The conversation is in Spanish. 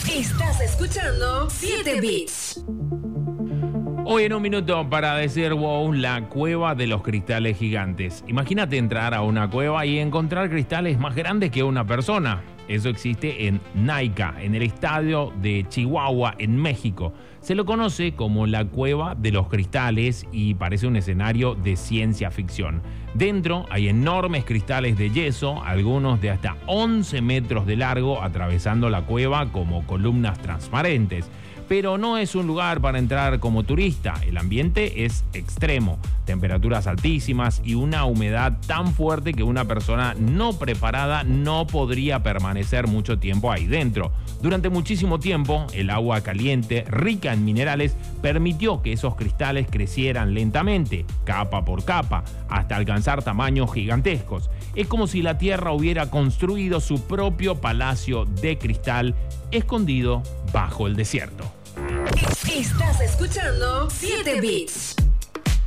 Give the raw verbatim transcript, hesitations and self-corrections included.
Estás escuchando siete Bits. Hoy en un minuto para decir wow, la cueva de los cristales gigantes. Imagínate entrar a una cueva y encontrar cristales más grandes que una persona. Eso existe en Naica, en el estadio de Chihuahua, en México. Se lo conoce como la cueva de los cristales y parece un escenario de ciencia ficción. Dentro hay enormes cristales de yeso, algunos de hasta once metros de largo, atravesando la cueva como columnas transparentes. Pero no es un lugar para entrar como turista. El ambiente es extremo, temperaturas altísimas y una humedad tan fuerte que una persona no preparada no podría permanecer mucho tiempo ahí dentro. Durante muchísimo tiempo, el agua caliente, rica en minerales, permitió que esos cristales crecieran lentamente, capa por capa, hasta alcanzar tamaños gigantescos. Es como si la Tierra hubiera construido su propio palacio de cristal escondido bajo el desierto. Estás escuchando siete Bits.